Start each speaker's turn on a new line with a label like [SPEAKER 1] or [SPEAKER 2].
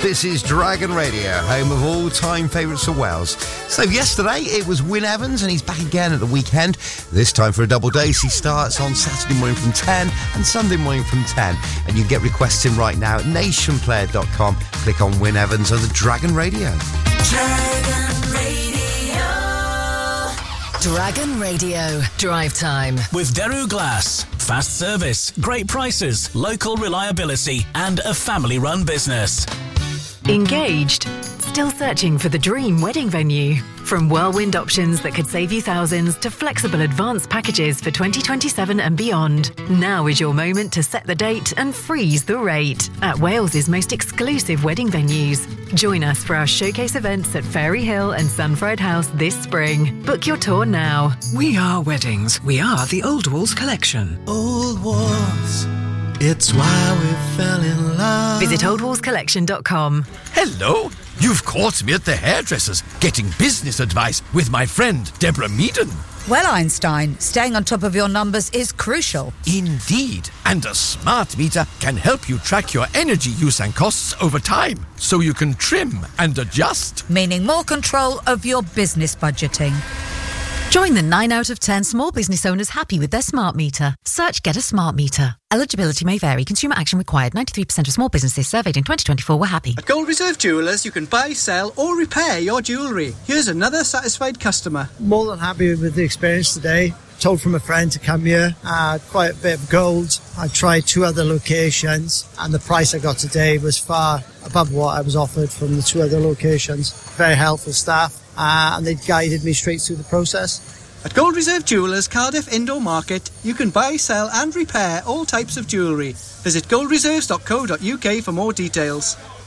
[SPEAKER 1] This is Dragon Radio, home of all-time favourites of Wales. So yesterday it was Wyn Evans, and he's back again at the weekend. This time for a double dose. He starts on Saturday morning from 10 and Sunday morning from 10. And you can get requests in right now at nationplayer.com. Click on Wyn Evans on the Dragon Radio.
[SPEAKER 2] Dragon Radio. Dragon Radio. Drive time.
[SPEAKER 3] With Daru Glass. Fast service, great prices, local reliability, and a family-run business.
[SPEAKER 4] Engaged? Still searching for the dream wedding venue? From whirlwind options that could save you thousands to flexible advance packages for 2027 and beyond, now is your moment to set the date and freeze the rate at Wales's most exclusive wedding venues. Join us for our showcase events at Fairy Hill and Sunfried House this spring. Book your tour now.
[SPEAKER 5] We are weddings. We are the Old Walls Collection.
[SPEAKER 6] Old Walls. It's why we fell in love.
[SPEAKER 4] Visit oldwallscollection.com.
[SPEAKER 7] Hello. You've caught me at the hairdresser's getting business advice with my friend Deborah Meaden.
[SPEAKER 8] Well, Einstein, staying on top of your numbers is crucial.
[SPEAKER 7] Indeed. And a smart meter can help you track your energy use and costs over time, so you can trim and adjust.
[SPEAKER 8] Meaning more control of your business budgeting.
[SPEAKER 9] Join the 9 out of 10 small business owners happy with their smart meter. Search Get a Smart Meter. Eligibility may vary. Consumer action required. 93% of small businesses surveyed in 2024 were happy.
[SPEAKER 10] At Gold Reserve Jewellers, you can buy, sell or repair your jewellery. Here's another satisfied customer.
[SPEAKER 11] More than happy with the experience today. Told from a friend to come here. Quite a bit of gold. I tried 2 other locations and the price I got today was far above what I was offered from the 2 other locations. Very helpful staff. And they guided me straight through the process.
[SPEAKER 10] At Gold Reserve Jewellers, Cardiff Indoor Market, you can buy, sell and repair all types of jewellery. Visit goldreserves.co.uk for more details.